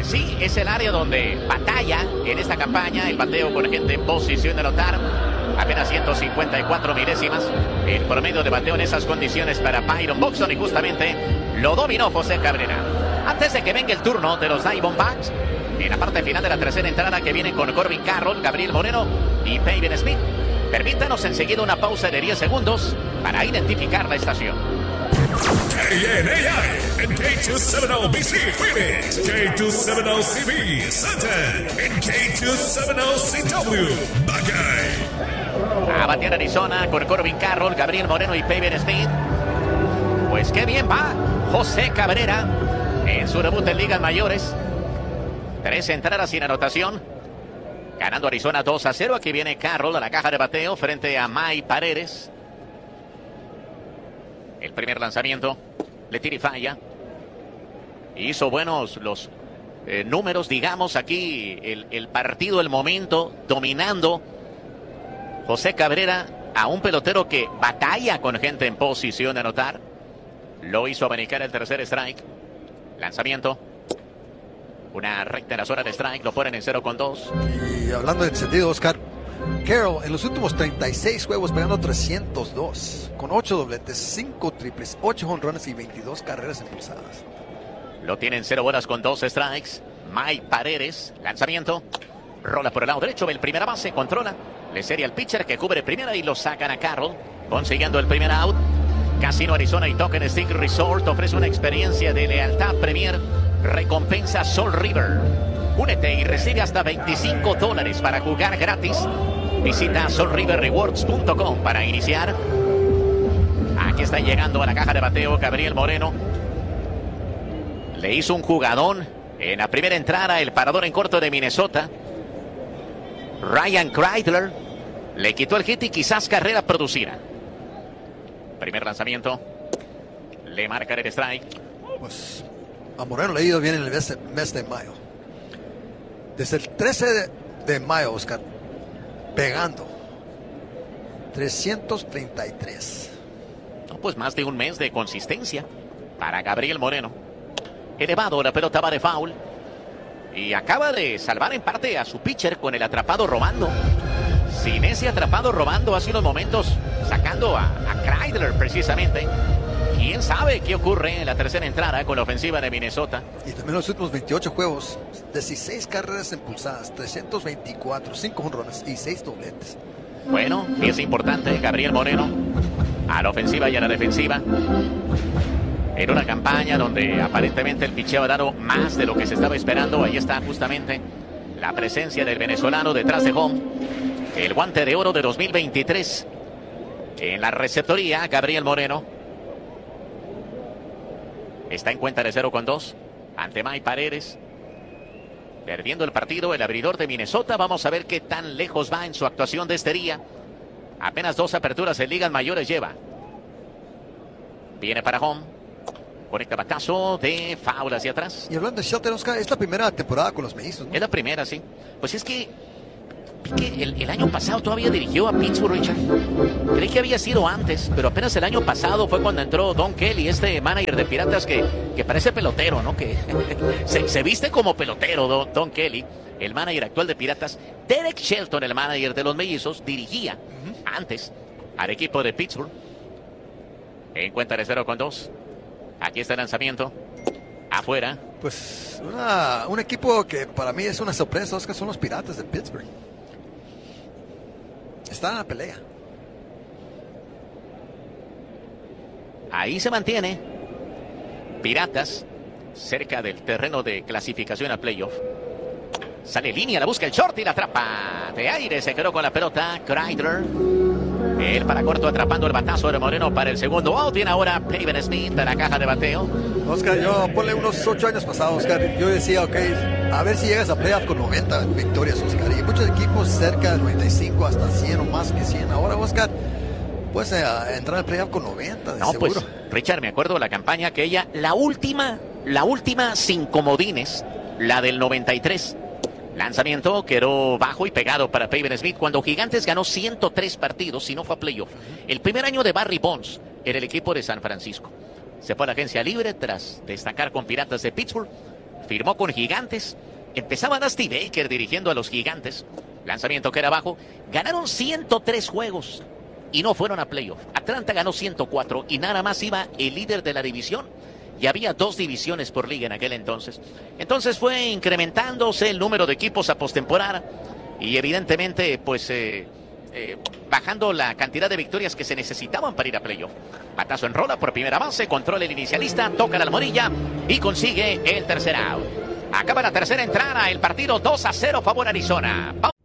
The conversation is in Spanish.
sí, es el área donde batalla en esta campaña, el bateo con gente en posición de anotar. Apenas 154 milésimas el promedio de bateo en esas condiciones para Byron Buxton, y justamente lo dominó José Cabrera. Antes de que venga el turno de los Diamondbacks, en la parte final de la tercera entrada, que viene con Corbin Carroll, Gabriel Moreno y Pavin Smith. Permítanos enseguida una pausa de 10 segundos para identificar la estación. KNAI and K270BC Phoenix, K270CB Sutton, and K270CW Buckeye. A batear Arizona con Corbin Carroll, Gabriel Moreno y Pavin Smith. Pues qué bien va José Cabrera en su debut en ligas mayores. 3 entradas sin anotación. Ganando Arizona 2-0. Aquí viene Carroll a la caja de bateo frente a Mike Paredes. El primer lanzamiento le tira y falla. Hizo buenos los números, digamos, aquí el partido, el momento, dominando José Cabrera a un pelotero que batalla con gente en posición de anotar. Lo hizo abanicar el tercer strike. Lanzamiento. Una recta en la zona de strike, lo ponen en 0-2. Y hablando de encendido, Oscar, Carroll en los últimos 36 juegos pegando 302, con 8 dobletes, 5 triples, 8 jonrones y 22 carreras impulsadas. Lo tienen 0 bolas con 2 strikes. Mike Paredes, lanzamiento. Rola por el lado derecho, ve el primera base, controla. Le seria el pitcher que cubre primera y lo sacan a Carroll, consiguiendo el primer out. Casino Arizona y Token Stick Resort ofrece una experiencia de lealtad Premier. Recompensa Sol River. Únete y recibe hasta $25 para jugar gratis. Visita solriverrewards.com para iniciar. Aquí está llegando a la caja de bateo Gabriel Moreno. Le hizo un jugadón en la primera entrada el parador en corto de Minnesota. Ryan Kreidler le quitó el hit y quizás carrera producida. Primer lanzamiento. Le marca el strike. Pues a Moreno le ha ido bien en el mes de mayo. Desde el 13 de mayo, Oscar, pegando 333. No, pues más de un mes de consistencia para Gabriel Moreno. Elevado, la pelota va de foul. Y acaba de salvar en parte a su pitcher con el atrapado robando. Sin ese atrapado robando hace unos momentos, sacando a Kreidler precisamente. ¿Quién sabe qué ocurre en la tercera entrada con la ofensiva de Minnesota? Y también en los últimos 28 juegos, 16 carreras impulsadas, 324, 5 jonrones y 6 dobletes. Bueno, pieza importante, Gabriel Moreno, a la ofensiva y a la defensiva. En una campaña donde aparentemente el picheo ha dado más de lo que se estaba esperando. Ahí está justamente la presencia del venezolano detrás de home. El guante de oro de 2023. En la receptoría, Gabriel Moreno. Está en cuenta de 0-2 ante Mike Paredes. Perdiendo el partido el abridor de Minnesota. Vamos a ver qué tan lejos va en su actuación de este día. Apenas 2 aperturas en ligas mayores lleva. Viene para home. Conecta batazo de foul hacia atrás. Y hablando de Shelton, Oscar, es la primera temporada con los mellizos, ¿no? Es la primera, sí. Pues es que el año pasado todavía dirigió a Pittsburgh, Richard. Creí que había sido antes, pero apenas el año pasado fue cuando entró Don Kelly, este manager de Piratas que parece pelotero, ¿no? Que se viste como pelotero, Don Kelly, el manager actual de Piratas. Derek Shelton, el manager de los mellizos, dirigía antes al equipo de Pittsburgh. En cuenta de 0-2. Aquí está el lanzamiento. Afuera. Pues un equipo que para mí es una sorpresa, Oscar, son los Piratas de Pittsburgh. Están en la pelea. Ahí se mantiene Piratas cerca del terreno de clasificación a playoff. Sale línea, la busca el short y la atrapa. De aire se quedó con la pelota Kreidler. Él para corto atrapando el batazo de Moreno para el segundo out. Tiene ahora Pavin Smith a la caja de bateo. Oscar, yo ponle unos 8 años pasados, Oscar, yo decía, ok, a ver si llegas a playoff con 90 victorias, Oscar. Y muchos equipos cerca de 95 hasta 100 o más que 100. Ahora, Oscar, puedes entrar al playoff con 90, de seguro. Pues, Richard, me acuerdo de la campaña aquella, la última sin comodines, la del 93. Lanzamiento quedó bajo y pegado para Pavin Smith cuando Gigantes ganó 103 partidos y no fue a playoff. El primer año de Barry Bonds en el equipo de San Francisco. Se fue a la agencia libre tras destacar con Piratas de Pittsburgh firmó con Gigantes. Empezaba Dusty Baker dirigiendo a los Gigantes. Lanzamiento que era bajo. Ganaron 103 juegos y no fueron a playoff. Atlanta ganó 104 y nada más iba el líder de la división. Y había 2 divisiones por liga en aquel entonces. Entonces fue incrementándose el número de equipos a postemporada. Y evidentemente, pues, bajando la cantidad de victorias que se necesitaban para ir a playoff. Batazo en rola por primera base, controla el inicialista, toca la almohadilla y consigue el tercer out. Acaba la tercera entrada, el partido 2-0 favor Arizona.